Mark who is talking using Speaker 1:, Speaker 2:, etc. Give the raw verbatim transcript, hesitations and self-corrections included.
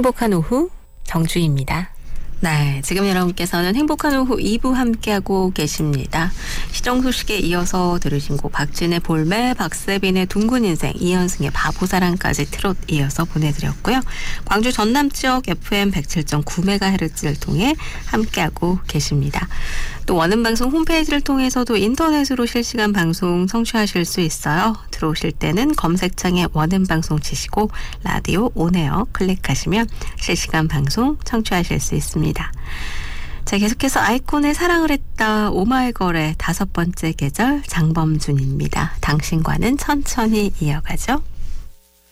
Speaker 1: 행복한 오후 정주희입니다. 네, 지금 여러분께서는 행복한 오후 이 부 함께하고 계십니다. 시정 소식에 이어서 들으신 곡 박진의 볼매, 박세빈의 둥근 인생, 이현승의 바보사랑까지 트롯 이어서 보내드렸고요. 광주 전남 지역 에프엠 백칠 점 구 메가헤르츠를 통해 함께하고 계십니다. 또 원음방송 홈페이지를 통해서도 인터넷으로 실시간 방송 청취하실 수 있어요. 들어오실 때는 검색창에 원음방송 치시고 라디오 온에어 클릭하시면 실시간 방송 청취하실 수 있습니다. 자, 계속해서 아이콘의 사랑을 했다 오마이걸의 다섯 번째 계절 장범준입니다. 당신과는 천천히 이어가죠.